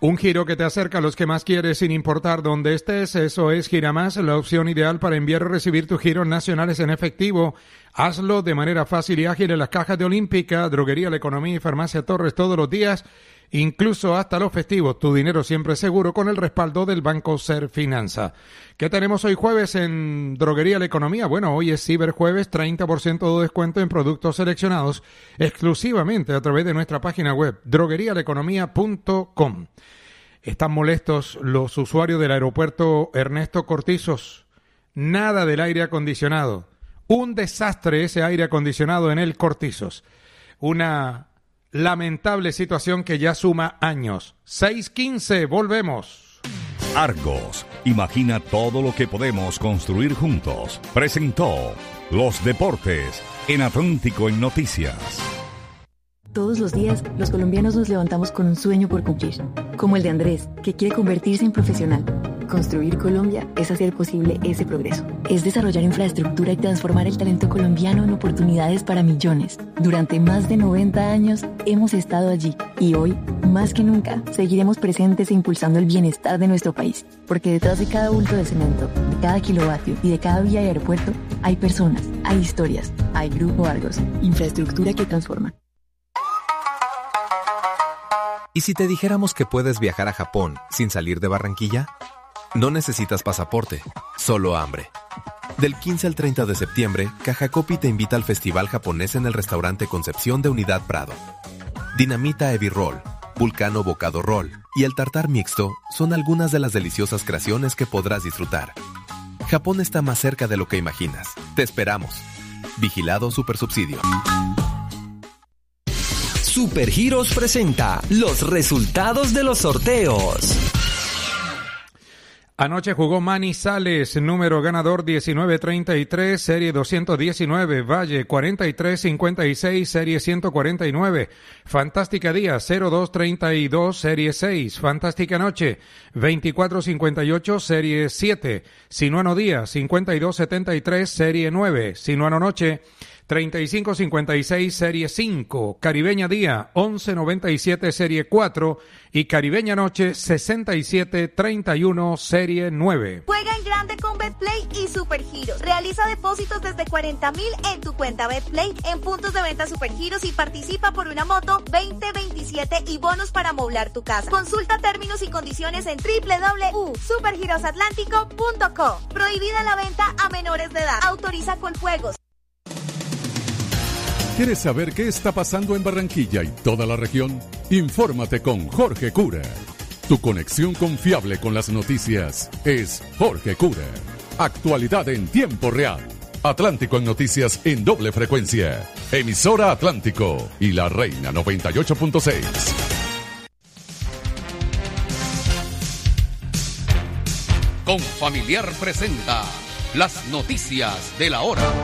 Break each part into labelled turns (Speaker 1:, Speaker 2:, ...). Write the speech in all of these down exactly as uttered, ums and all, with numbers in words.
Speaker 1: Un giro que te acerca a los que más quieres sin importar dónde estés. Eso es Giramás, la opción ideal para enviar o recibir tus giros nacionales en efectivo. Hazlo de manera fácil y ágil en las cajas de Olímpica, Droguería La Economía y Farmacia Torres todos los días, incluso hasta los festivos. Tu dinero siempre seguro con el respaldo del Banco Serfinanza. ¿Qué tenemos hoy jueves en Droguería La Economía? Bueno, hoy es Ciberjueves, treinta por ciento de descuento en productos seleccionados exclusivamente a través de nuestra página web, droguería la economía punto com. Están molestos los usuarios del aeropuerto Ernesto Cortizos. Nada del aire acondicionado. Un desastre ese aire acondicionado en el Cortizos. Una lamentable situación que ya suma años. seis quince, volvemos.
Speaker 2: Argos, imagina todo lo que podemos construir juntos. Presentó Los Deportes en Atlántico en Noticias.
Speaker 3: Todos los días, los colombianos nos levantamos con un sueño por cumplir, como el de Andrés, que quiere convertirse en profesional. Construir Colombia es hacer posible ese progreso. Es desarrollar infraestructura y transformar el talento colombiano en oportunidades para millones. Durante más de noventa años hemos estado allí y hoy, más que nunca, seguiremos presentes e impulsando el bienestar de nuestro país. Porque detrás de cada bulto de cemento, de cada kilovatio y de cada vía y aeropuerto, hay personas, hay historias, hay Grupo Argos, infraestructura que transforma.
Speaker 4: ¿Y si te dijéramos que puedes viajar a Japón sin salir de Barranquilla? No necesitas pasaporte, solo hambre. Del quince al treinta de septiembre, Caja Copi te invita al Festival Japonés en el restaurante Concepción de Unidad Prado. Dinamita Ebi Roll, Vulcano Bocado Roll y el Tartar Mixto son algunas de las deliciosas creaciones que podrás disfrutar. Japón está más cerca de lo que imaginas. Te esperamos. Vigilado Supersubsidio.
Speaker 5: Supergiros presenta los resultados de los sorteos.
Speaker 1: Anoche jugó Manizales, número ganador diecinueve treinta y tres, serie doscientos diecinueve, Valle cuarenta y tres cincuenta y seis, serie ciento cuarenta y nueve, Fantástica Día cero dos treinta y dos, serie seis, Fantástica Noche veinticuatro cincuenta y ocho, serie siete, Sinuano Día cincuenta y dos setenta y tres, serie nueve, Sinuano Noche treinta y cinco cincuenta y seis, serie cinco, Caribeña Día once noventa y siete, serie cuatro y Caribeña Noche sesenta y siete treinta y uno, serie nueve.
Speaker 6: Juega en grande con Betplay y Supergiros. Realiza depósitos desde cuarenta mil en tu cuenta Betplay en puntos de venta Supergiros y participa por una moto veinte veintisiete y bonos para amoblar tu casa. Consulta términos y condiciones en doble u doble u doble u punto supergiros atlántico punto com. Prohibida la venta a menores de edad. Autoriza con juegos.
Speaker 7: ¿Quieres saber qué está pasando en Barranquilla y toda la región? Infórmate con Jorge Cura. Tu conexión confiable con las noticias es Jorge Cura. Actualidad en tiempo real. Atlántico en Noticias en doble frecuencia. Emisora Atlántico y La Reina noventa y ocho punto seis.
Speaker 8: Confamiliar presenta las noticias de la hora.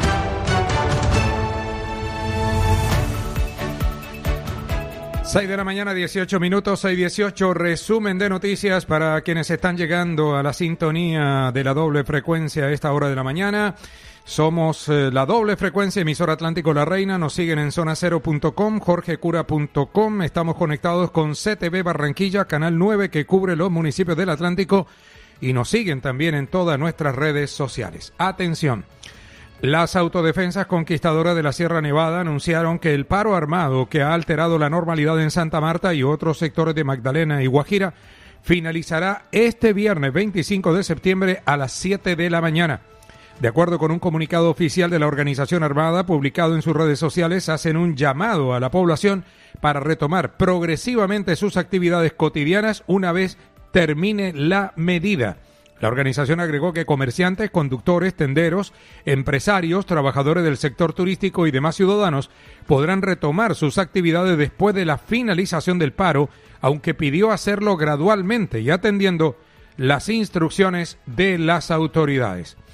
Speaker 1: seis de la mañana, dieciocho minutos, seis dieciocho, resumen de noticias para quienes están llegando a la sintonía de la doble frecuencia a esta hora de la mañana. Somos eh, la doble frecuencia, emisora Atlántico La Reina, nos siguen en zona cero punto com, jorge cura punto com, estamos conectados con C T V Barranquilla, canal nueve que cubre los municipios del Atlántico y nos siguen también en todas nuestras redes sociales. Atención. Las autodefensas conquistadoras de la Sierra Nevada anunciaron que el paro armado que ha alterado la normalidad en Santa Marta y otros sectores de Magdalena y Guajira finalizará este viernes veinticinco de septiembre a las siete de la mañana. De acuerdo con un comunicado oficial de la organización armada publicado en sus redes sociales, hacen un llamado a la población para retomar progresivamente sus actividades cotidianas una vez termine la medida. La organización agregó que comerciantes, conductores, tenderos, empresarios, trabajadores del sector turístico y demás ciudadanos podrán retomar sus actividades después de la finalización del paro, aunque pidió hacerlo gradualmente y atendiendo las instrucciones de las autoridades.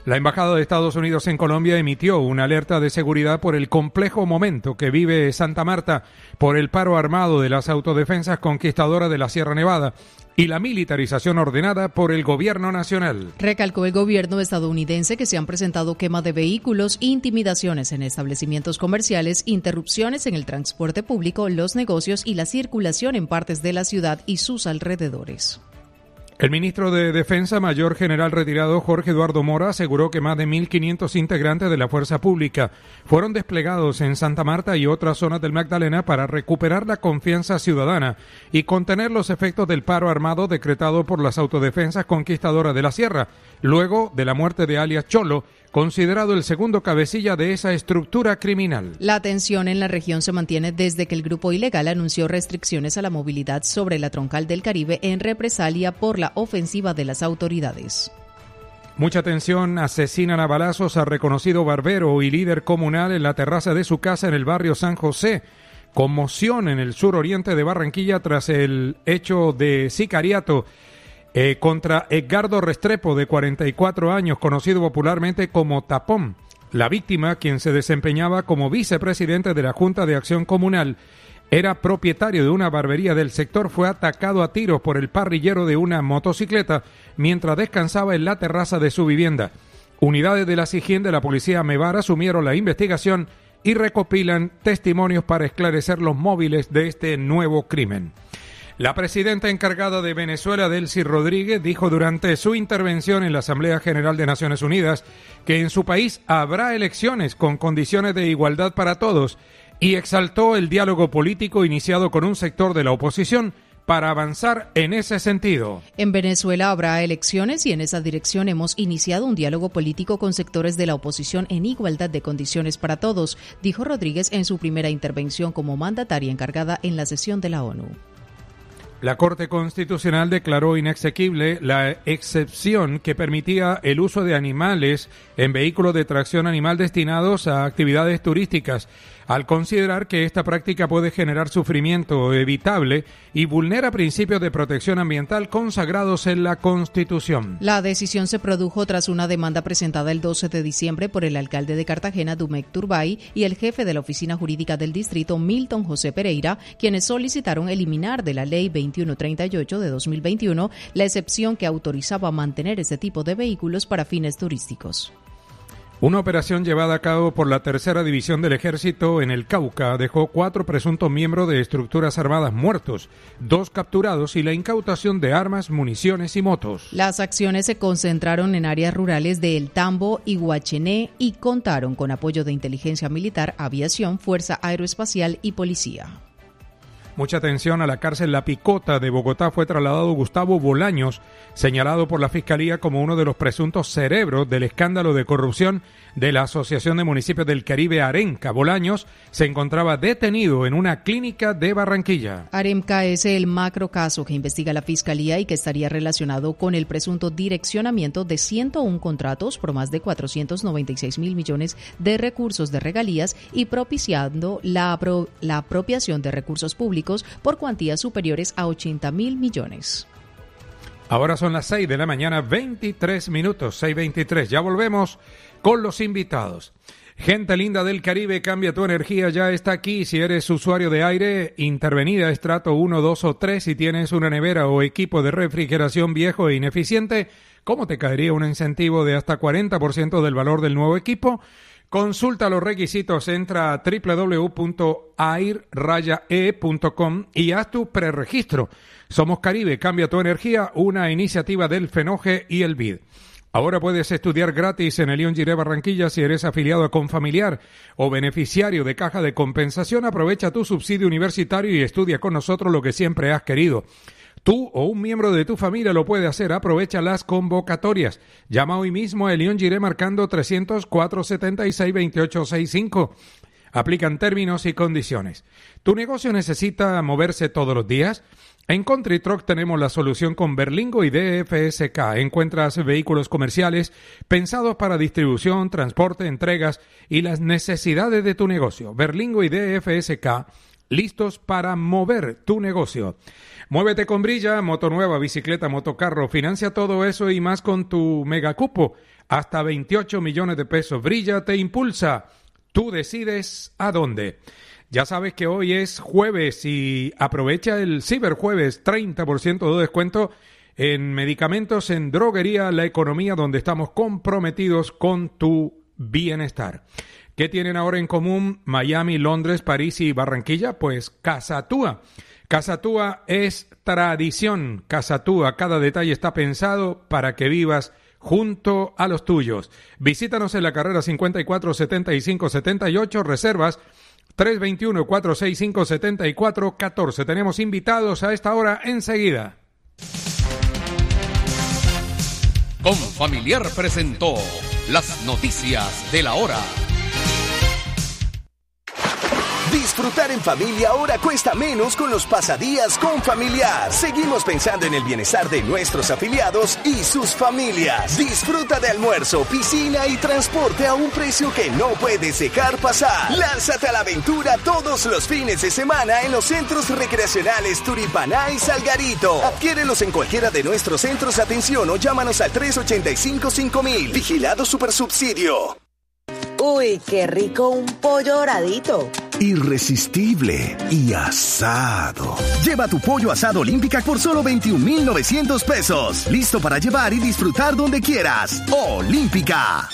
Speaker 1: La Embajada de Estados Unidos en Colombia emitió una alerta de seguridad por el complejo momento que vive Santa Marta por el paro armado de las autodefensas conquistadoras de la Sierra Nevada y la militarización ordenada por el gobierno nacional.
Speaker 9: Recalcó el gobierno estadounidense que se han presentado quema de vehículos, intimidaciones en establecimientos comerciales, interrupciones en el transporte público, los negocios y la circulación en partes de la ciudad y sus alrededores.
Speaker 1: El ministro de Defensa, Mayor General retirado Jorge Eduardo Mora, aseguró que más de mil quinientos integrantes de la fuerza pública fueron desplegados en Santa Marta y otras zonas del Magdalena para recuperar la confianza ciudadana y contener los efectos del paro armado decretado por las autodefensas conquistadoras de la Sierra, luego de la muerte de alias Cholo, considerado el segundo cabecilla de esa estructura criminal.
Speaker 9: La tensión en la región se mantiene desde que el grupo ilegal anunció restricciones a la movilidad sobre la troncal del Caribe en represalia por la ofensiva de las autoridades.
Speaker 1: Mucha tensión, asesinan a balazos a reconocido barbero y líder comunal en la terraza de su casa en el barrio San José. Conmoción en el suroriente de Barranquilla tras el hecho de sicariato Eh, contra Edgardo Restrepo, de cuarenta y cuatro años, conocido popularmente como Tapón. La víctima, quien se desempeñaba como vicepresidente de la Junta de Acción Comunal, era propietario de una barbería del sector, fue atacado a tiros por el parrillero de una motocicleta mientras descansaba en la terraza de su vivienda. Unidades de la SIGIN de la Policía Mevar asumieron la investigación y recopilan testimonios para esclarecer los móviles de este nuevo crimen. La presidenta encargada de Venezuela, Delcy Rodríguez, dijo durante su intervención en la Asamblea General de Naciones Unidas que en su país habrá elecciones con condiciones de igualdad para todos y exaltó el diálogo político iniciado con un sector de la oposición para avanzar en ese sentido.
Speaker 9: En Venezuela habrá elecciones y en esa dirección hemos iniciado un diálogo político con sectores de la oposición en igualdad de condiciones para todos, dijo Rodríguez en su primera intervención como mandataria encargada en la sesión de la ONU.
Speaker 1: La Corte Constitucional declaró inexequible la excepción que permitía el uso de animales en vehículos de tracción animal destinados a actividades turísticas, al considerar que esta práctica puede generar sufrimiento evitable y vulnera principios de protección ambiental consagrados en la Constitución.
Speaker 9: La decisión se produjo tras una demanda presentada el doce de diciembre por el alcalde de Cartagena, Dumec Turbay, y el jefe de la Oficina Jurídica del Distrito, Milton José Pereira, quienes solicitaron eliminar de la Ley veintiuno treinta y ocho de dos mil veintiuno la excepción que autorizaba mantener ese tipo de vehículos para fines turísticos.
Speaker 1: Una operación llevada a cabo por la Tercera División del Ejército en el Cauca dejó cuatro presuntos miembros de estructuras armadas muertos, dos capturados y la incautación de armas, municiones y motos.
Speaker 9: Las acciones se concentraron en áreas rurales de El Tambo y Guachené y contaron con apoyo de inteligencia militar, aviación, fuerza aeroespacial y policía.
Speaker 1: Mucha atención, a la cárcel La Picota de Bogotá fue trasladado Gustavo Bolaños, señalado por la Fiscalía como uno de los presuntos cerebros del escándalo de corrupción de la Asociación de Municipios del Caribe, Arenca. Bolaños se encontraba detenido en una clínica de Barranquilla.
Speaker 9: Arenca es el macro caso que investiga la Fiscalía y que estaría relacionado con el presunto direccionamiento de ciento uno contratos por más de cuatrocientos noventa y seis mil millones de recursos de regalías y propiciando la, apro- la apropiación de recursos públicos por cuantías superiores a ochenta mil millones.
Speaker 1: Ahora son las seis de la mañana, veintitrés minutos, seis veintitrés. Ya volvemos con los invitados. Gente linda del Caribe, Cambia tu Energía ya está aquí. Si eres usuario de aire intervenida, estrato uno, dos o tres, si tienes una nevera o equipo de refrigeración viejo e ineficiente, ¿cómo te caería un incentivo de hasta cuarenta por ciento del valor del nuevo equipo? Consulta los requisitos, entra a doble u doble u doble u punto air e punto com y haz tu preregistro. Somos Caribe, Cambia tu Energía, una iniciativa del FENOGE y el B I D. Ahora puedes estudiar gratis en el León Giré Barranquilla si eres afiliado a Confamiliar o beneficiario de Caja de Compensación. Aprovecha tu subsidio universitario y estudia con nosotros lo que siempre has querido. Tú o un miembro de tu familia lo puede hacer. Aprovecha las convocatorias. Llama hoy mismo a Elión Giré marcando trescientos cuatro setenta y seis veintiocho sesenta y cinco. Aplican términos y condiciones. ¿Tu negocio necesita moverse todos los días? En Country Truck tenemos la solución con Berlingo y D F S K. Encuentras vehículos comerciales pensados para distribución, transporte, entregas y las necesidades de tu negocio. Berlingo y D F S K, listos para mover tu negocio. Muévete con Brilla, moto nueva, bicicleta, motocarro, financia todo eso y más con tu megacupo. hasta veintiocho millones de pesos. Brilla te impulsa. Tú decides a dónde. Ya sabes que hoy es jueves y aprovecha el ciberjueves, treinta por ciento de descuento en medicamentos, en droguería, la economía, donde estamos comprometidos con tu bienestar. ¿Qué tienen ahora en común Miami, Londres, París y Barranquilla? Pues Casa Túa. Casa Túa es tradición. Casa Túa, cada detalle está pensado para que vivas junto a los tuyos. Visítanos en la carrera cincuenta y cuatro, setenta y cinco, setenta y ocho, reservas tres dos uno, cuatro seis cinco, siete cuatro uno cuatro. Tenemos invitados a esta hora enseguida.
Speaker 8: Confamiliar presentó las noticias de la hora.
Speaker 10: Disfrutar en familia ahora cuesta menos con los pasadías Confamiliar. Seguimos pensando en el bienestar de nuestros afiliados y sus familias. Disfruta de almuerzo, piscina y transporte a un precio que no puedes dejar pasar. Lánzate a la aventura todos los fines de semana en los centros recreacionales Turipaná y Salgarito. Adquiérelos en cualquiera de nuestros centros de atención o llámanos al tres ocho cinco, cinco mil. Vigilado Supersubsidio.
Speaker 11: Uy, qué rico un pollo doradito.
Speaker 10: Irresistible y asado. Lleva tu pollo asado Olímpica por solo veintiún mil novecientos pesos. Listo para llevar y disfrutar donde quieras. Olímpica.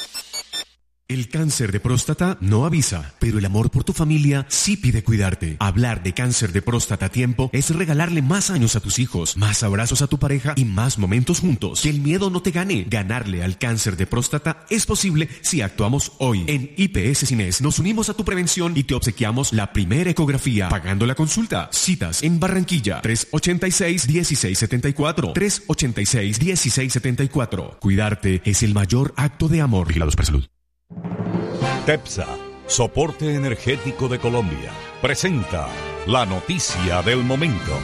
Speaker 12: El cáncer de próstata no avisa, pero el amor por tu familia sí pide cuidarte. Hablar de cáncer de próstata a tiempo es regalarle más años a tus hijos, más abrazos a tu pareja y más momentos juntos. Que el miedo no te gane. Ganarle al cáncer de próstata es posible si actuamos hoy. En I P S Cines nos unimos a tu prevención y te obsequiamos la primera ecografía, pagando la consulta. Citas en Barranquilla, tres ocho seis, uno seis siete cuatro, tres ocho seis, uno seis siete cuatro. Cuidarte es el mayor acto de amor. Vigilados para salud.
Speaker 2: TEPSA, Soporte Energético de Colombia, presenta la noticia del momento.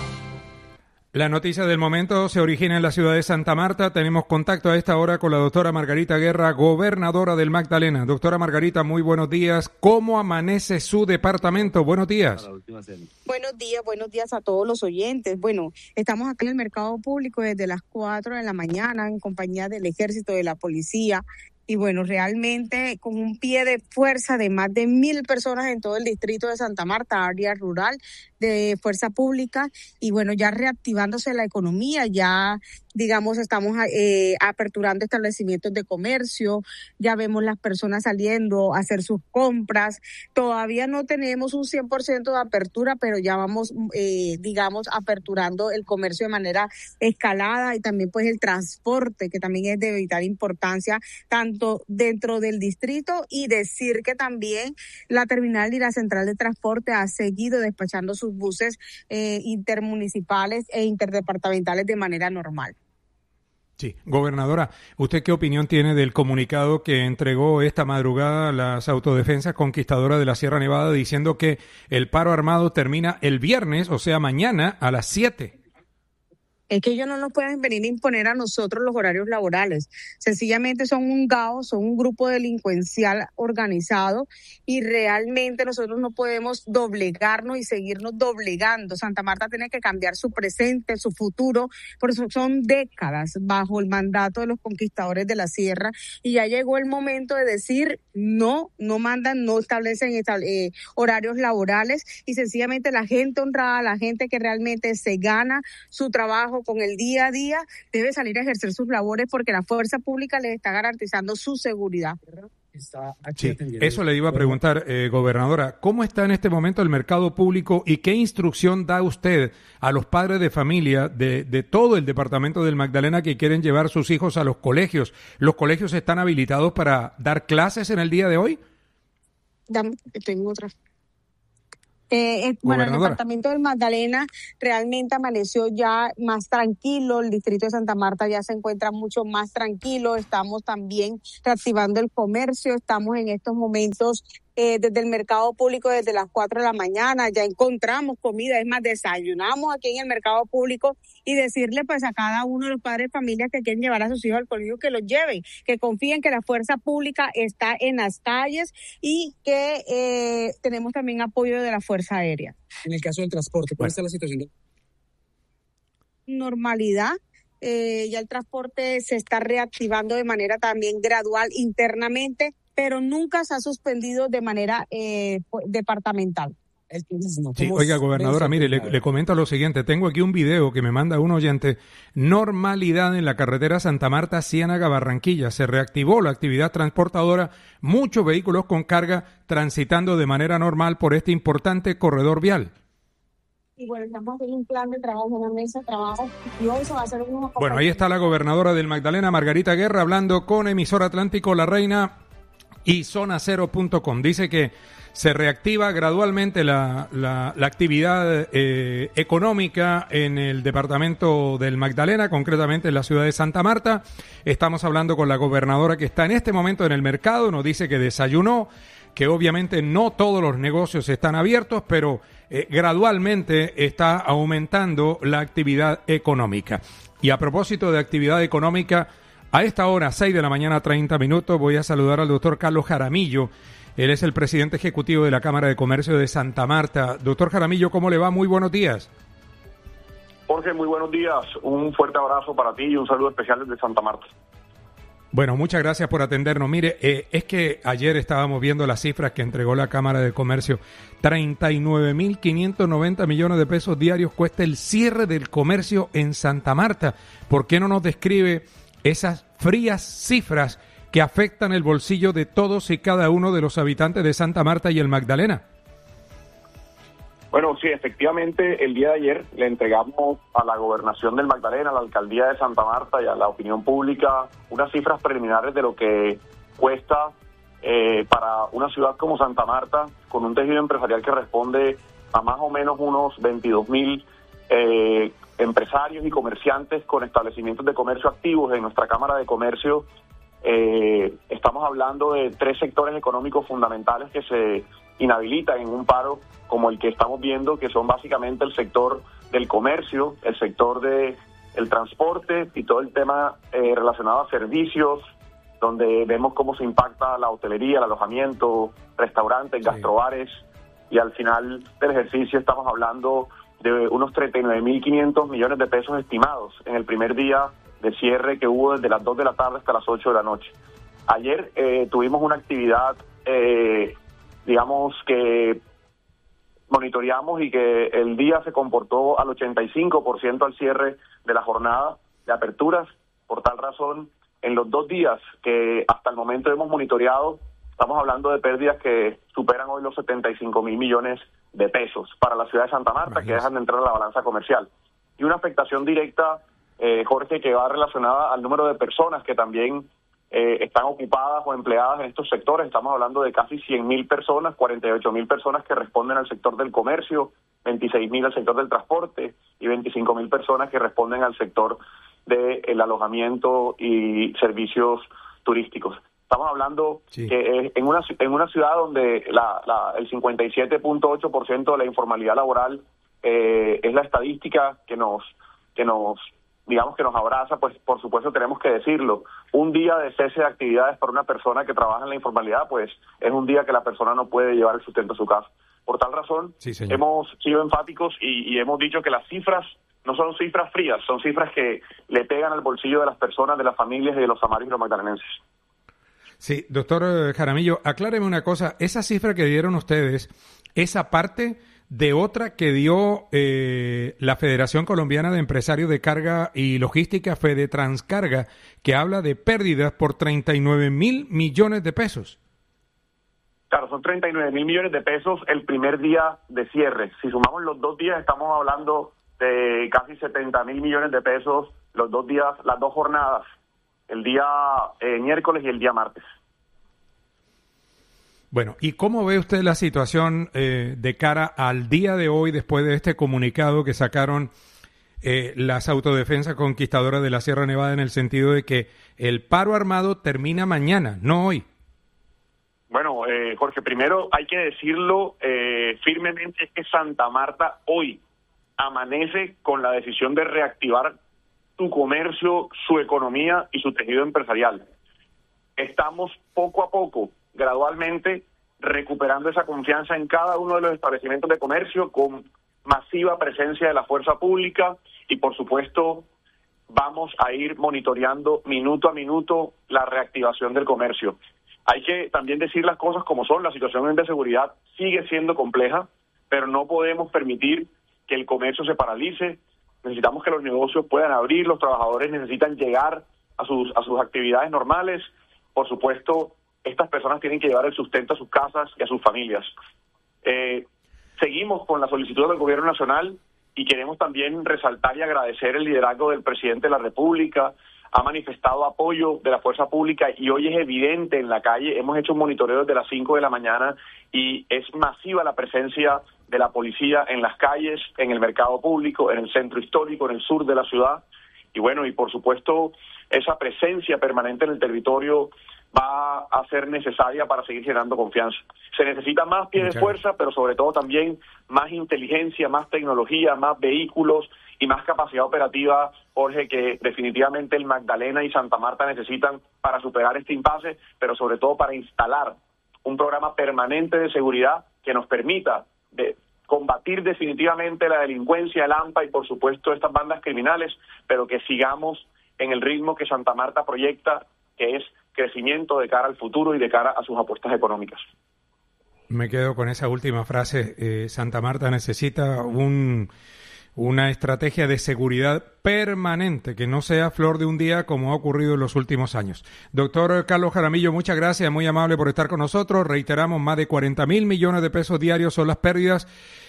Speaker 1: La noticia del momento se origina en la ciudad de Santa Marta. Tenemos contacto a esta hora con la doctora Margarita Guerra, gobernadora del Magdalena. Doctora Margarita, muy buenos días. ¿Cómo amanece su departamento? Buenos días.
Speaker 13: Buenos días, buenos días a todos los oyentes. Bueno, estamos aquí en el mercado público desde las cuatro de la mañana en compañía del ejército, de la policía. Y bueno, realmente con un pie de fuerza de más de mil personas en todo el distrito de Santa Marta, área rural de fuerza pública, y bueno, ya reactivándose la economía, ya digamos estamos eh, aperturando establecimientos de comercio, ya vemos las personas saliendo a hacer sus compras. Todavía no tenemos un cien por ciento de apertura, pero ya vamos, eh, digamos, aperturando el comercio de manera escalada, y también pues el transporte, que también es de vital importancia, tanto dentro del distrito, y decir que también la terminal y la central de transporte ha seguido despachando sus buses eh, intermunicipales e interdepartamentales de manera normal.
Speaker 1: Sí, gobernadora, ¿usted qué opinión tiene del comunicado que entregó esta madrugada las autodefensas conquistadoras de la Sierra Nevada diciendo que el paro armado termina el viernes, o sea, mañana a las siete?
Speaker 13: Es que ellos no nos pueden venir a imponer a nosotros los horarios laborales. Sencillamente son un G A O, son un grupo delincuencial organizado, y realmente nosotros no podemos doblegarnos y seguirnos doblegando. Santa Marta tiene que cambiar su presente, su futuro, por eso son décadas bajo el mandato de los conquistadores de la sierra, y ya llegó el momento de decir no, no mandan, no establecen estable, eh, horarios laborales, y sencillamente la gente honrada, la gente que realmente se gana su trabajo con el día a día, debe salir a ejercer sus labores, porque la fuerza pública les está garantizando su seguridad.
Speaker 1: Sí, eso le iba a preguntar, eh, gobernadora, ¿cómo está en este momento el mercado público y qué instrucción da usted a los padres de familia de, de todo el departamento del Magdalena que quieren llevar sus hijos a los colegios? ¿Los colegios están habilitados para dar clases en el día de hoy?
Speaker 13: Dame, tengo otra. Eh, eh, bueno, el departamento del Magdalena realmente amaneció ya más tranquilo, el distrito de Santa Marta ya se encuentra mucho más tranquilo, estamos también reactivando el comercio, estamos en estos momentos eh, desde el mercado público desde las cuatro de la mañana, ya encontramos comida, es más, desayunamos aquí en el mercado público, y decirle pues a cada uno de los padres de familia que quieren llevar a sus hijos al colegio que los lleven, que confíen que la fuerza pública está en las calles, y que eh, tenemos también apoyo de la Fuerza Aérea.
Speaker 14: En el caso del transporte, ¿cuál bueno. está la situación?
Speaker 13: Normalidad. eh, ya el transporte se está reactivando de manera también gradual internamente, pero nunca se ha suspendido de manera eh, departamental.
Speaker 1: El turismo. Sí, oiga, gobernadora, mire, le, le comento lo siguiente. Tengo aquí un video que me manda un oyente. Normalidad en la carretera Santa Marta, Ciénaga, Barranquilla. Se reactivó la actividad transportadora. Muchos vehículos con carga transitando de manera normal por este importante corredor vial.
Speaker 13: Y bueno, estamos en un plan de trabajo, una mesa de trabajo. Y hoy se va a hacer un...
Speaker 1: Bueno, ahí está la gobernadora del Magdalena, Margarita Guerra, hablando con Emisora Atlántico, La Reina y zona cero punto com. Dice que se reactiva gradualmente la, la, la actividad eh, económica en el departamento del Magdalena, concretamente en la ciudad de Santa Marta. Estamos hablando con la gobernadora que está en este momento en el mercado, nos dice que desayunó, que obviamente no todos los negocios están abiertos, pero eh, gradualmente está aumentando la actividad económica. Y a propósito de actividad económica, a esta hora, seis de la mañana, treinta minutos, voy a saludar al doctor Carlos Jaramillo. Él es el presidente ejecutivo de la Cámara de Comercio de Santa Marta. Doctor Jaramillo, ¿cómo le va? Muy buenos días.
Speaker 14: Jorge, muy buenos días. Un fuerte abrazo para ti y un saludo especial desde Santa Marta.
Speaker 1: Bueno, muchas gracias por atendernos. Mire, eh, es que ayer estábamos viendo las cifras que entregó la Cámara de Comercio. treinta y nueve mil quinientos noventa millones de pesos diarios cuesta el cierre del comercio en Santa Marta. ¿Por qué no nos describe esas frías cifras que afectan el bolsillo de todos y cada uno de los habitantes de Santa Marta y el Magdalena?
Speaker 14: Bueno, sí, efectivamente, el día de ayer le entregamos a la Gobernación del Magdalena, a la Alcaldía de Santa Marta y a la opinión pública unas cifras preliminares de lo que cuesta eh, para una ciudad como Santa Marta, con un tejido empresarial que responde a más o menos unos veintidós mil eh, empresarios y comerciantes con establecimientos de comercio activos en nuestra Cámara de Comercio. Eh, estamos hablando de tres sectores económicos fundamentales que se inhabilitan en un paro como el que estamos viendo, que son básicamente el sector del comercio, el sector de el transporte y todo el tema eh, relacionado a servicios, donde vemos cómo se impacta la hotelería, el alojamiento, restaurantes, sí, gastrobares, y al final del ejercicio estamos hablando de unos treinta y nueve mil quinientos millones de pesos estimados en el primer día de cierre que hubo desde las dos de la tarde hasta las ocho de la noche. Ayer eh, tuvimos una actividad, eh, digamos, que monitoreamos y que el día se comportó al ochenta y cinco por ciento al cierre de la jornada de aperturas. Por tal razón, en los dos días que hasta el momento hemos monitoreado, estamos hablando de pérdidas que superan hoy los setenta y cinco mil millones de pesos para la ciudad de Santa Marta, que dejan de entrar a la balanza comercial. Y una afectación directa, Eh, Jorge, que va relacionada al número de personas que también eh, están ocupadas o empleadas en estos sectores. Estamos hablando de casi cien mil personas, cuarenta y ocho mil personas que responden al sector del comercio, veintiséis mil al sector del transporte y veinticinco mil personas que responden al sector del alojamiento y servicios turísticos. Estamos hablando sí. que eh, en una en una ciudad donde la, la, el cincuenta y siete punto ocho por ciento de la informalidad laboral eh, es la estadística que nos que nos digamos que nos abraza, pues por supuesto tenemos que decirlo. Un día de cese de actividades para una persona que trabaja en la informalidad, pues es un día que la persona no puede llevar el sustento a su casa. Por tal razón, sí, hemos sido enfáticos y, y hemos dicho que las cifras no son cifras frías, son cifras que le pegan al bolsillo de las personas, de las familias y de los samarios y los magdalenenses.
Speaker 1: Sí, doctor Jaramillo, acláreme una cosa, esa cifra que dieron ustedes, esa parte de otra que dio eh, la Federación Colombiana de Empresarios de Carga y Logística, Fedetranscarga, que habla de pérdidas por treinta y nueve mil millones de pesos.
Speaker 14: Claro, son treinta y nueve mil millones de pesos el primer día de cierre. Si sumamos los dos días, estamos hablando de casi setenta mil millones de pesos los dos días, las dos jornadas, el día eh, miércoles y el día martes.
Speaker 1: Bueno, ¿y cómo ve usted la situación eh, de cara al día de hoy, después de este comunicado que sacaron eh, las autodefensas conquistadoras de la Sierra Nevada, en el sentido de que el paro armado termina mañana, no hoy?
Speaker 14: Bueno, eh, Jorge, primero hay que decirlo eh, firmemente, es que Santa Marta hoy amanece con la decisión de reactivar su comercio, su economía y su tejido empresarial. Estamos poco a poco, gradualmente, recuperando esa confianza en cada uno de los establecimientos de comercio con masiva presencia de la fuerza pública y, por supuesto, vamos a ir monitoreando minuto a minuto la reactivación del comercio. Hay que también decir las cosas como son. La situación de seguridad sigue siendo compleja, pero no podemos permitir que el comercio se paralice. Necesitamos que los negocios puedan abrir, los trabajadores necesitan llegar a sus a sus actividades normales. Por supuesto, estas personas tienen que llevar el sustento a sus casas y a sus familias. Eh, seguimos con la solicitud del Gobierno Nacional y queremos también resaltar y agradecer el liderazgo del presidente de la República. Ha manifestado apoyo de la fuerza pública y hoy es evidente en la calle. Hemos hecho un monitoreo desde las cinco de la mañana y es masiva la presencia de la policía en las calles, en el mercado público, en el centro histórico, en el sur de la ciudad. Y bueno, y por supuesto, esa presencia permanente en el territorio va a ser necesaria para seguir generando confianza. Se necesita más pie de fuerza, pero sobre todo también más inteligencia, más tecnología, más vehículos y más capacidad operativa, Jorge, que definitivamente el Magdalena y Santa Marta necesitan para superar este impasse, pero sobre todo para instalar un programa permanente de seguridad que nos permita de combatir definitivamente la delincuencia, el AMPA y por supuesto estas bandas criminales, pero que sigamos en el ritmo que Santa Marta proyecta, que es crecimiento de cara al futuro y de cara a sus apuestas económicas.
Speaker 1: Me quedo con esa última frase. Eh, Santa Marta necesita un, una estrategia de seguridad permanente, que no sea flor de un día como ha ocurrido en los últimos años. Doctor Carlos Jaramillo, muchas gracias, muy amable por estar con nosotros. Reiteramos, más de cuarenta mil millones de pesos diarios son las pérdidas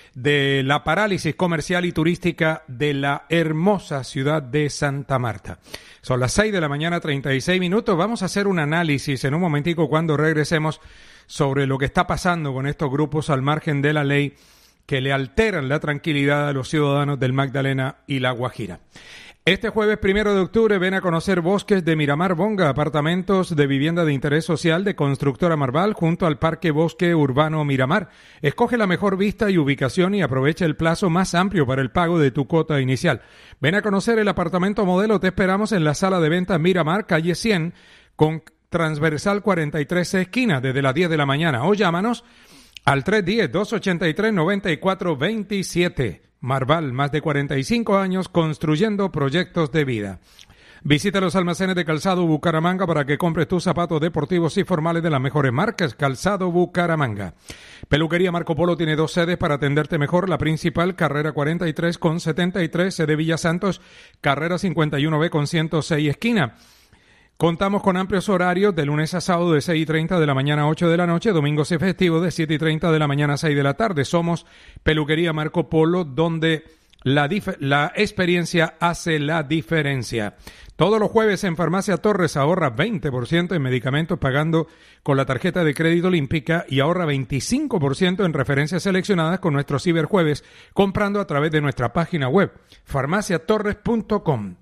Speaker 1: de la parálisis comercial y turística de la hermosa ciudad de Santa Marta. Son las seis de la mañana, treinta y seis minutos. Vamos a hacer un análisis en un momentico cuando regresemos sobre lo que está pasando con estos grupos al margen de la ley que le alteran la tranquilidad a los ciudadanos del Magdalena y La Guajira. Este jueves primero de octubre ven a conocer Bosques de Miramar Bonga, apartamentos de vivienda de interés social de Constructora Marval junto al Parque Bosque Urbano Miramar. Escoge la mejor vista y ubicación y aprovecha el plazo más amplio para el pago de tu cuota inicial. Ven a conocer el apartamento modelo, te esperamos en la sala de ventas Miramar, calle cien, con transversal cuarenta y tres esquina, desde las diez de la mañana. O llámanos al tres uno cero, dos ocho tres, nueve cuatro dos siete. Marval, más de cuarenta y cinco años construyendo proyectos de vida. Visita los almacenes de Calzado Bucaramanga para que compres tus zapatos deportivos y formales de las mejores marcas. Calzado Bucaramanga. Peluquería Marco Polo tiene dos sedes para atenderte mejor. La principal, carrera cuarenta y tres con setenta y tres, sede Villa Santos, carrera cincuenta y uno B con ciento seis, esquina. Contamos con amplios horarios de lunes a sábado de seis y treinta de la mañana a ocho de la noche, domingos y festivos de siete y treinta de la mañana a seis de la tarde. Somos Peluquería Marco Polo, donde la, dif- la experiencia hace la diferencia. Todos los jueves en Farmacia Torres ahorra veinte por ciento en medicamentos pagando con la tarjeta de crédito olímpica y ahorra veinticinco por ciento en referencias seleccionadas con nuestros ciberjueves comprando a través de nuestra página web farmacia torres punto com.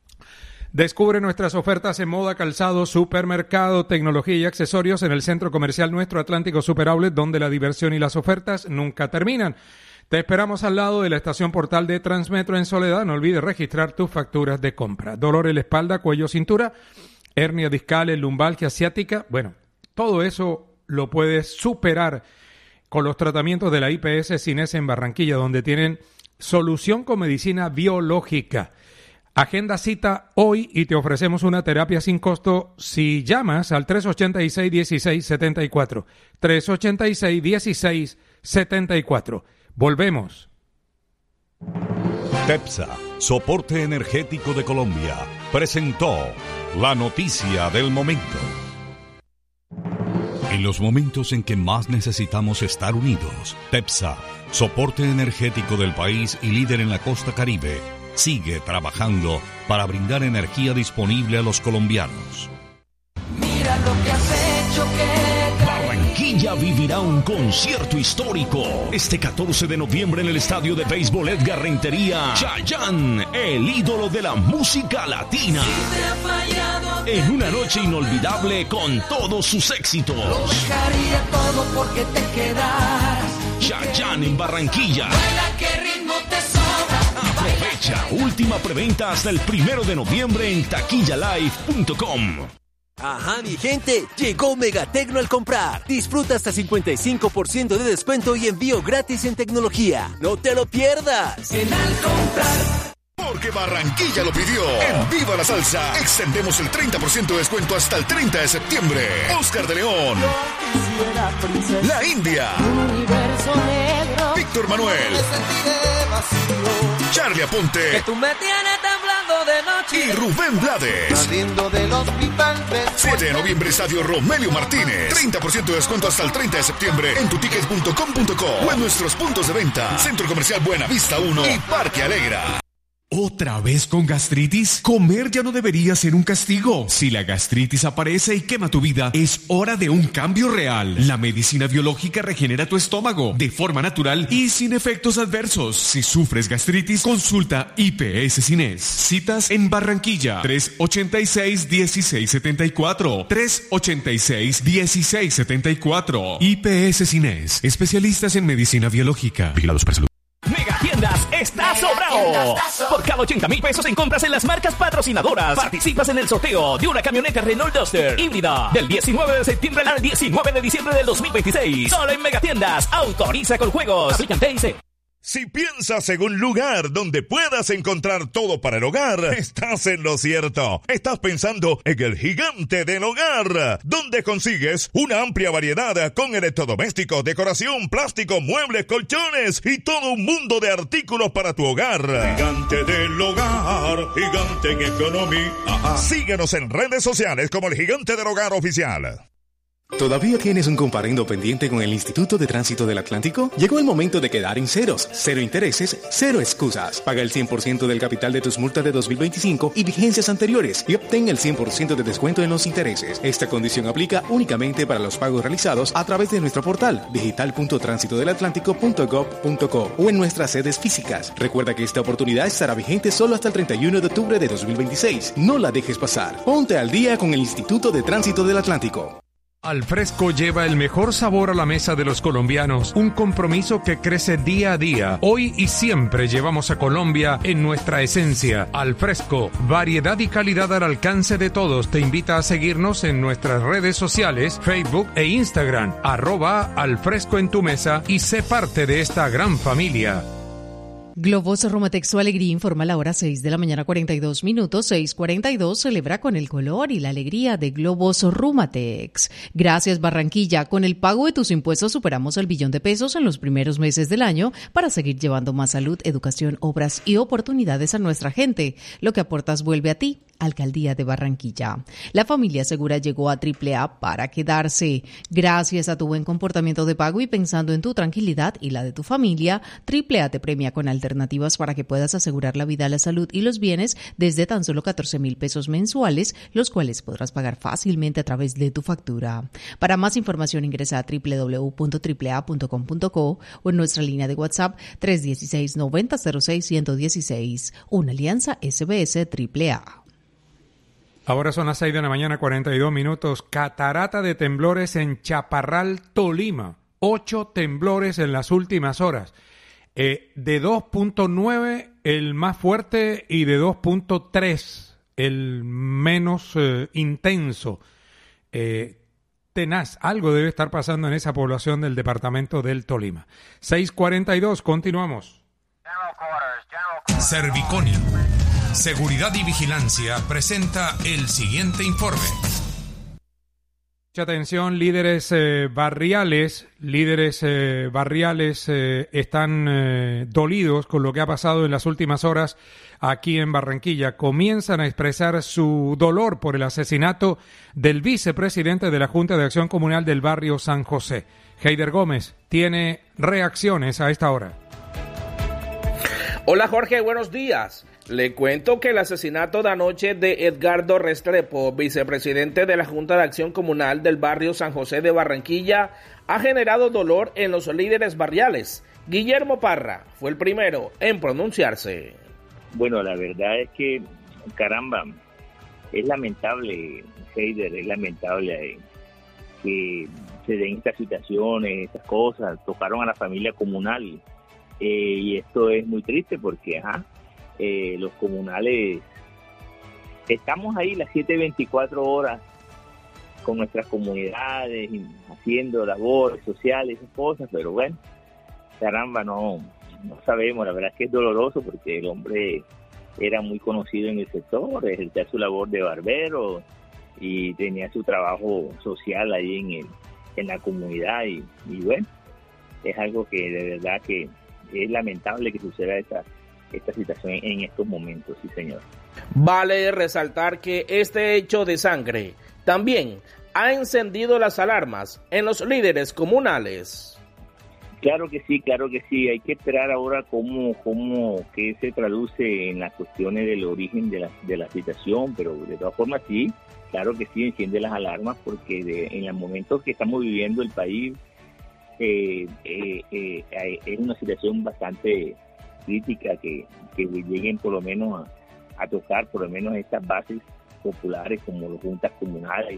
Speaker 1: Descubre nuestras ofertas en moda, calzado, supermercado, tecnología y accesorios en el centro comercial Nuestro Atlántico Super Outlet, donde la diversión y las ofertas nunca terminan. Te esperamos al lado de la estación portal de Transmetro en Soledad. No olvides registrar tus facturas de compra. Dolor en la espalda, cuello, cintura, hernia discal, lumbalgia asiática. Bueno, todo eso lo puedes superar con los tratamientos de la I P S Cines en Barranquilla, donde tienen solución con medicina biológica. Agenda cita hoy y te ofrecemos una terapia sin costo si llamas al tres ocho seis, uno seis siete cuatro. tres ocho seis, uno seis siete cuatro. Volvemos.
Speaker 2: TEPSA, Soporte Energético de Colombia, presentó la noticia del momento. En los momentos en que más necesitamos estar unidos, TEPSA, Soporte Energético del país y líder en la costa Caribe, sigue trabajando para brindar energía disponible a los colombianos.
Speaker 15: Mira lo que has hecho, que
Speaker 16: Barranquilla vivirá un concierto histórico este catorce de noviembre en el estadio de béisbol Edgar Rentería. Chayanne, el ídolo de la música latina, en una noche inolvidable con todos sus éxitos.
Speaker 15: Lo dejaría todo porque te quedas.
Speaker 16: Chayanne en Barranquilla.
Speaker 15: Baila, qué ritmo te sobra.
Speaker 16: Aprovecha, última preventa hasta el primero de noviembre en taquilla live punto com.
Speaker 17: Ajá, mi gente, llegó Megatecno al comprar. Disfruta hasta cincuenta y cinco por ciento de descuento y envío gratis en tecnología. ¡No te lo pierdas!
Speaker 15: En al comprar.
Speaker 18: Porque Barranquilla lo pidió. En Viva la Salsa, extendemos el treinta por ciento de descuento hasta el treinta de septiembre. Oscar de León. La India. Víctor Manuel. Charlie Aponte.
Speaker 15: Que tú me tienes temblando de noche.
Speaker 18: Y Rubén Blades.
Speaker 15: Saliendo del hospital.
Speaker 18: siete de noviembre, Estadio Romelio Martínez. treinta por ciento de descuento hasta el treinta de septiembre en tuticket punto com punto co o en nuestros puntos de venta. Centro Comercial Buenavista uno y Parque Alegra.
Speaker 12: ¿Otra vez con gastritis? Comer ya no debería ser un castigo. Si la gastritis aparece y quema tu vida, es hora de un cambio real. La medicina biológica regenera tu estómago de forma natural y sin efectos adversos. Si sufres gastritis, consulta I P S Cines. Citas en Barranquilla, tres ochenta y seis, dieciséis setenta y cuatro. tres ochenta y seis, dieciséis setenta y cuatro. I P S Cines, especialistas en medicina biológica. Vigilados por salud.
Speaker 19: Mega Tiendas está sobrado. Por cada ochenta mil pesos en compras en las marcas patrocinadoras, participas en el sorteo de una camioneta Renault Duster híbrida del diecinueve de septiembre al diecinueve de diciembre del dos mil veintiséis. Solo en Mega Tiendas. Autoriza con juegos. Aplican T I C.
Speaker 20: Si piensas en un lugar donde puedas encontrar todo para el hogar, estás en lo cierto. Estás pensando en el Gigante del Hogar, donde consigues una amplia variedad con electrodomésticos, decoración, plástico, muebles, colchones y todo un mundo de artículos para tu hogar. Gigante del Hogar, gigante en economía. Ajá. Síguenos en redes sociales como el Gigante del Hogar Oficial.
Speaker 21: ¿Todavía tienes un comparendo pendiente con el Instituto de Tránsito del Atlántico? Llegó el momento de quedar en ceros, cero intereses, cero excusas. Paga el cien por ciento del capital de tus multas de dos mil veinticinco y vigencias anteriores y obtén el cien por ciento de descuento en los intereses. Esta condición aplica únicamente para los pagos realizados a través de nuestro portal digital punto tránsito del atlántico punto gob punto co o en nuestras sedes físicas. Recuerda que esta oportunidad estará vigente solo hasta el treinta y uno de octubre de dos mil veintiséis. No la dejes pasar. Ponte al día con el Instituto de Tránsito del Atlántico.
Speaker 1: Alfresco lleva el mejor sabor a la mesa de los colombianos, un compromiso que crece día a día. Hoy y siempre llevamos a Colombia en nuestra esencia. Alfresco, variedad y calidad al alcance de todos. Te invita a seguirnos en nuestras redes sociales, Facebook e Instagram, arroba Alfresco en tu mesa y sé parte de esta gran familia.
Speaker 9: Globos Rumatex, su alegría, informa a la hora seis de la mañana, cuarenta y dos minutos, seis cuarenta y dos, celebra con el color y la alegría de Globos Rumatex. Gracias, Barranquilla. Con el pago de tus impuestos superamos el billón de pesos en los primeros meses del año para seguir llevando más salud, educación, obras y oportunidades a nuestra gente. Lo que aportas vuelve a ti. Alcaldía de Barranquilla. La familia segura llegó a Triple A para quedarse. Gracias a tu buen comportamiento de pago y pensando en tu tranquilidad y la de tu familia, Triple A te premia con alternativas para que puedas asegurar la vida, la salud y los bienes desde tan solo catorce mil pesos mensuales, los cuales podrás pagar fácilmente a través de tu factura. Para más información ingresa a doble u doble u doble u punto triple a punto com punto co o en nuestra línea de WhatsApp tres uno seis, noventa cero seis, ciento dieciséis. Una alianza S B S Triple A.
Speaker 1: Ahora son las seis de la mañana, cuarenta y dos minutos. Catarata de temblores en Chaparral, Tolima. Ocho temblores en las últimas horas. Eh, de dos punto nueve el más fuerte y de dos punto tres el menos eh, intenso. Eh, tenaz, algo debe estar pasando en esa población del departamento del Tolima. seis cuarenta y dos, continuamos.
Speaker 22: Serviconi, Seguridad y Vigilancia, presenta el siguiente informe.
Speaker 1: Mucha atención, líderes eh, barriales, líderes eh, barriales eh, están eh, dolidos con lo que ha pasado en las últimas horas aquí en Barranquilla. Comienzan a expresar su dolor por el asesinato del vicepresidente de la Junta de Acción Comunal del barrio San José. Heider Gómez tiene reacciones a esta hora.
Speaker 23: Hola Jorge, buenos días. Le cuento que el asesinato de anoche de Edgardo Restrepo, vicepresidente de la Junta de Acción Comunal del barrio San José de Barranquilla, ha generado dolor en los líderes barriales. Guillermo Parra fue el primero en pronunciarse.
Speaker 24: Bueno, la verdad es que, caramba, es lamentable, Heider, es lamentable que se den estas situaciones, estas cosas, tocaron a la familia comunal. Eh, y esto es muy triste porque ajá, eh, los comunales estamos ahí las siete veinticuatro horas con nuestras comunidades haciendo labores sociales, esas cosas, pero bueno, caramba, no, no sabemos, la verdad es que es doloroso porque el hombre era muy conocido en el sector, ejercía su labor de barbero y tenía su trabajo social ahí en el, en la comunidad y, y bueno, es algo que de verdad que es lamentable que suceda esta, esta situación en estos momentos, sí señor.
Speaker 23: Vale resaltar que este hecho de sangre también ha encendido las alarmas en los líderes comunales.
Speaker 24: Claro que sí, claro que sí. Hay que esperar ahora cómo, cómo que se traduce en las cuestiones del origen de la, de la situación, pero de todas formas sí, claro que sí, enciende las alarmas porque de, en los momentos que estamos viviendo el país eh, eh, eh, es una situación bastante crítica que, que lleguen por lo menos a, a tocar por lo menos estas bases populares como las juntas comunales.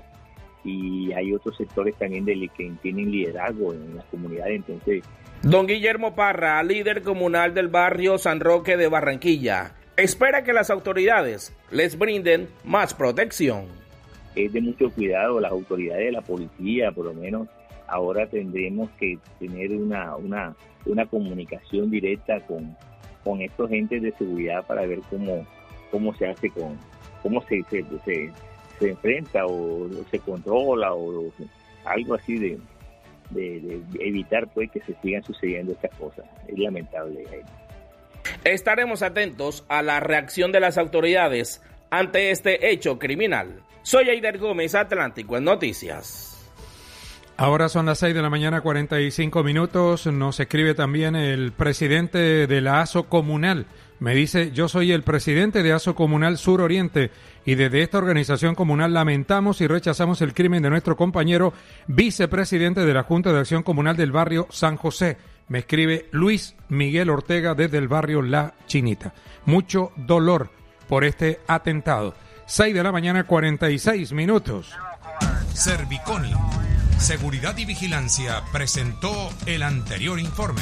Speaker 24: Y hay otros sectores también de que tienen liderazgo en las comunidades, entonces...
Speaker 23: Don Guillermo Parra, líder comunal del barrio San Roque de Barranquilla, espera que las autoridades les brinden más protección.
Speaker 24: Es de mucho cuidado, las autoridades de la policía, por lo menos ahora tendremos que tener una una, una comunicación directa con, con estos entes de seguridad para ver cómo, cómo se hace con... cómo se... se, se se enfrenta o, o se controla o, o algo así de, de, de evitar pues que se sigan sucediendo estas cosas. Es lamentable.
Speaker 23: Estaremos atentos a la reacción de las autoridades ante este hecho criminal. Soy Eider Gómez, Atlántico en Noticias.
Speaker 1: Ahora son las seis de la mañana, cuarenta y cinco minutos. Nos escribe también el presidente de la ASO Comunal. Me dice, yo soy el presidente de ASO Comunal Sur Oriente y desde esta organización comunal lamentamos y rechazamos el crimen de nuestro compañero vicepresidente de la Junta de Acción Comunal del barrio San José. Me escribe Luis Miguel Ortega desde el barrio La Chinita. Mucho dolor por este atentado. seis de la mañana, cuarenta y seis minutos.
Speaker 22: Serviconi, Seguridad y Vigilancia, presentó el anterior informe.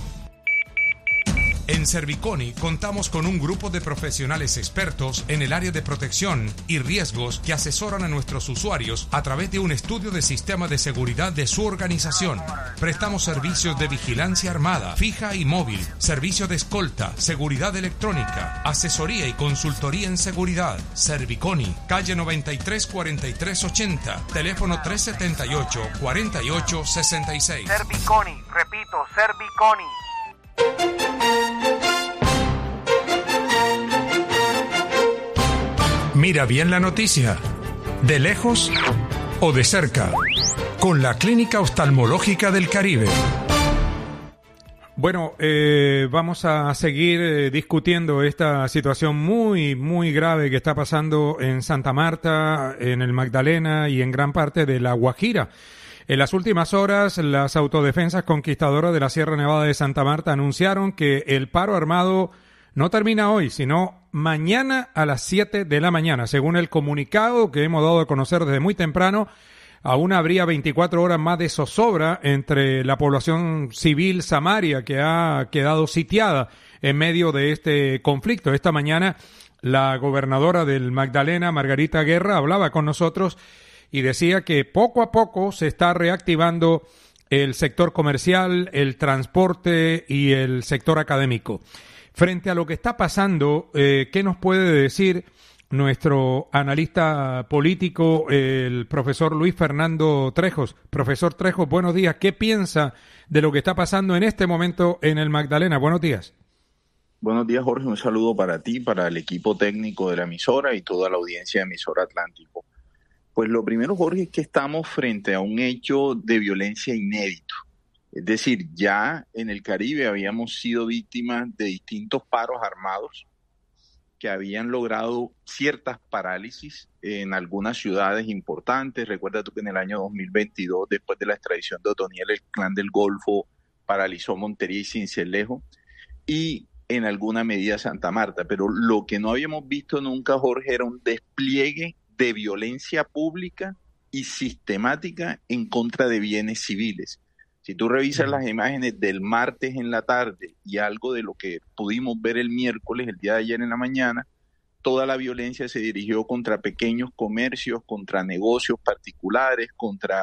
Speaker 22: En Serviconi contamos con un grupo de profesionales expertos en el área de protección y riesgos que asesoran a nuestros usuarios a través de un estudio de sistema de seguridad de su organización. Prestamos servicios de vigilancia armada, fija y móvil, servicio de escolta, seguridad electrónica, asesoría y consultoría en seguridad. Serviconi, calle noventa y tres cuarenta y tres ochenta, teléfono tres setenta y ocho cuarenta y ocho sesenta y seis.
Speaker 3: Serviconi, repito, Serviconi.
Speaker 22: Mira bien la noticia, de lejos o de cerca, con la Clínica Oftalmológica del Caribe.
Speaker 1: Bueno, eh, vamos a seguir eh, discutiendo esta situación muy, muy grave que está pasando en Santa Marta, en el Magdalena y en gran parte de La Guajira. En las últimas horas, las autodefensas conquistadoras de la Sierra Nevada de Santa Marta anunciaron que el paro armado no termina hoy, sino mañana a las siete de la mañana. Según el comunicado que hemos dado a conocer desde muy temprano, aún habría veinticuatro horas más de zozobra entre la población civil samaria que ha quedado sitiada en medio de este conflicto. Esta mañana, la gobernadora del Magdalena, Margarita Guerra, hablaba con nosotros y decía que poco a poco se está reactivando el sector comercial, el transporte y el sector académico. Frente a lo que está pasando, eh, ¿qué nos puede decir nuestro analista político, el profesor Luis Fernando Trejos? Profesor Trejos, buenos días. ¿Qué piensa de lo que está pasando en este momento en el Magdalena? Buenos días.
Speaker 4: Buenos días, Jorge. Un saludo para ti, para el equipo técnico de la emisora y toda la audiencia de Emisora Atlántico. Pues lo primero, Jorge, es que estamos frente a un hecho de violencia inédito. Es decir, ya en el Caribe habíamos sido víctimas de distintos paros armados que habían logrado ciertas parálisis en algunas ciudades importantes. Recuerda tú que en el año dos mil veintidós, después de la extradición de Otoniel, el Clan del Golfo paralizó Montería y Sincelejo y en alguna medida Santa Marta. Pero lo que no habíamos visto nunca, Jorge, era un despliegue de violencia pública y sistemática en contra de bienes civiles. Si tú revisas las imágenes del martes en la tarde y algo de lo que pudimos ver el miércoles, el día de ayer en la mañana, toda la violencia se dirigió contra pequeños comercios, contra negocios particulares, contra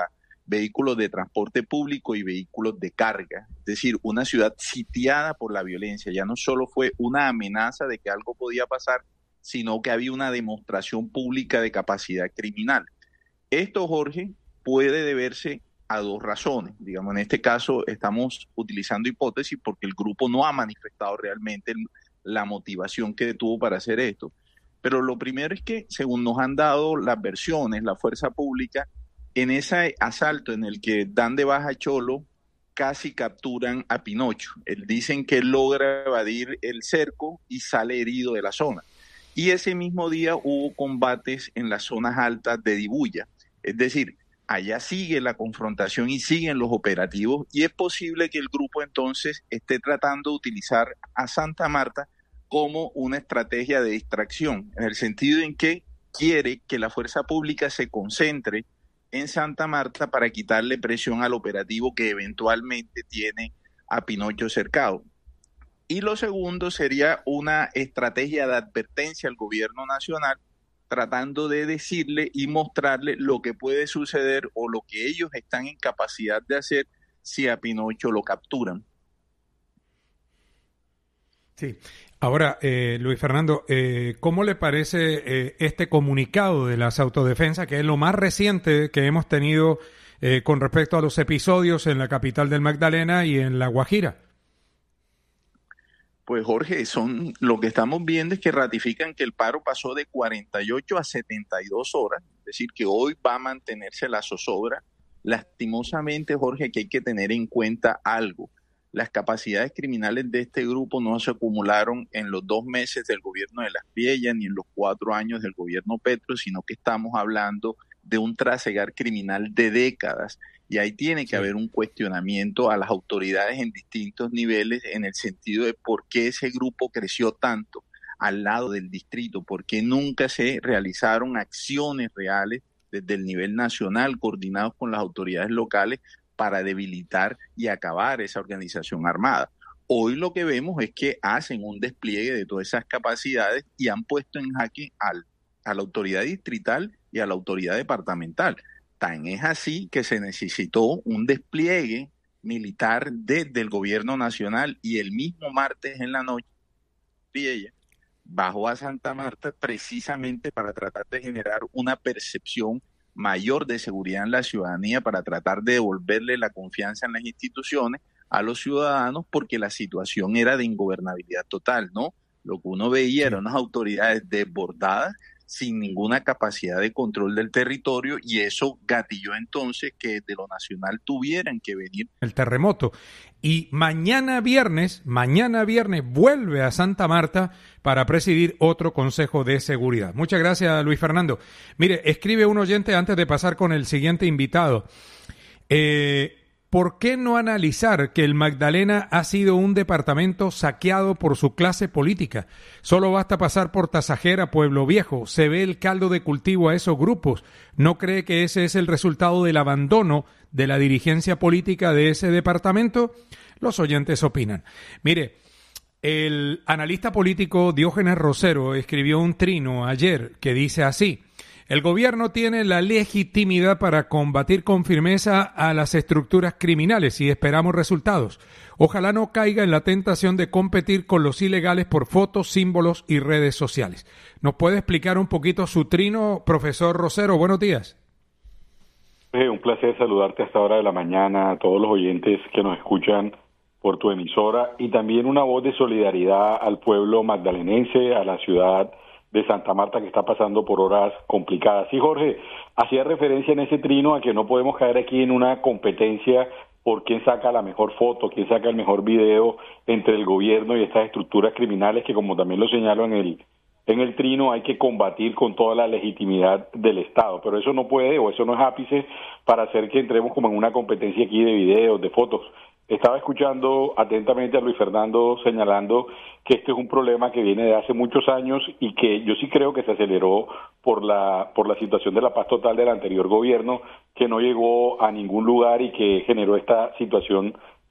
Speaker 4: vehículos de transporte público y vehículos de carga. Es decir, una ciudad sitiada por la violencia. Ya no solo fue una amenaza de que algo podía pasar, sino que había una demostración pública de capacidad criminal. Esto, Jorge, puede deberse a dos razones. Digamos, en este caso estamos utilizando hipótesis porque el grupo no ha manifestado realmente la motivación que tuvo para hacer esto. Pero lo primero es que, según nos han dado las versiones, la fuerza pública, en ese asalto en el que dan de baja a Cholo, casi capturan a Pinocho. Él, dicen que él logra evadir el cerco y sale herido de la zona. Y ese mismo día hubo combates en las zonas altas de Dibuya. Es decir, allá sigue la confrontación y siguen los operativos, y es posible que el grupo entonces esté tratando de utilizar a Santa Marta como una estrategia de distracción, en el sentido en que quiere que la fuerza pública se concentre en Santa Marta para quitarle presión al operativo que eventualmente tiene a Pinocho cercado. Y lo segundo sería una estrategia de advertencia al gobierno nacional, tratando de decirle y mostrarle lo que puede suceder o lo que ellos están en capacidad de hacer si a Pinocho lo capturan.
Speaker 1: Sí. Ahora, eh, Luis Fernando, eh, ¿cómo le parece eh, este comunicado de las autodefensas, que es lo más reciente que hemos tenido eh, con respecto a los episodios en la capital del Magdalena y en La Guajira?
Speaker 4: Pues Jorge, son lo que estamos viendo es que ratifican que el paro pasó de cuarenta y ocho a setenta y dos horas, es decir, que hoy va a mantenerse la zozobra. Lastimosamente, Jorge, que hay que tener en cuenta algo. Las capacidades criminales de este grupo no se acumularon en los dos meses del gobierno de Las Piellas ni en los cuatro años del gobierno Petro, sino que estamos hablando de un trasegar criminal de décadas. Y ahí tiene que sí. haber un cuestionamiento a las autoridades en distintos niveles en el sentido de por qué ese grupo creció tanto al lado del distrito, por qué nunca se realizaron acciones reales desde el nivel nacional coordinados con las autoridades locales para debilitar y acabar esa organización armada. Hoy lo que vemos es que hacen un despliegue de todas esas capacidades y han puesto en jaque al, a la autoridad distrital y a la autoridad departamental. Tan es así que se necesitó un despliegue militar desde el gobierno nacional, y el mismo martes en la noche ella bajó a Santa Marta precisamente para tratar de generar una percepción mayor de seguridad en la ciudadanía, para tratar de devolverle la confianza en las instituciones a los ciudadanos, porque la situación era de ingobernabilidad total, ¿no? Lo que uno veía eran unas autoridades desbordadas, sin ninguna capacidad de control del territorio, y eso gatilló entonces que de lo nacional tuvieran que venir
Speaker 1: el terremoto. Y mañana viernes, mañana viernes vuelve a Santa Marta para presidir otro Consejo de Seguridad. Muchas gracias, Luis Fernando. Mire, escribe un oyente antes de pasar con el siguiente invitado. Eh, ¿Por qué no analizar que el Magdalena ha sido un departamento saqueado por su clase política? Solo basta pasar por Tasajera, Pueblo Viejo. Se ve el caldo de cultivo a esos grupos. ¿No cree que ese es el resultado del abandono de la dirigencia política de ese departamento? Los oyentes opinan. Mire, el analista político Diógenes Rosero escribió un trino ayer que dice así: el gobierno tiene la legitimidad para combatir con firmeza a las estructuras criminales y esperamos resultados. Ojalá no caiga en la tentación de competir con los ilegales por fotos, símbolos y redes sociales. ¿Nos puede explicar un poquito su trino, profesor Rosero? Buenos días.
Speaker 5: Eh, un placer saludarte a esta hora de la mañana, a todos los oyentes que nos escuchan por tu emisora, y también una voz de solidaridad al pueblo magdalenense, a la ciudad de Santa Marta, que está pasando por horas complicadas. Sí, Jorge, hacía referencia en ese trino a que no podemos caer aquí en una competencia por quién saca la mejor foto, quién saca el mejor video entre el gobierno y estas estructuras criminales que, como también lo señalo en el en el trino, hay que combatir con toda la legitimidad del Estado, pero eso no puede, o eso no es ápice para hacer que entremos como en una competencia aquí de videos, de fotos. Estaba escuchando atentamente a Luis Fernando señalando que este es un problema que viene de hace muchos años y que yo sí creo que se aceleró por la por la situación de la paz total del anterior gobierno, que no llegó a ningún lugar y que generó esta situación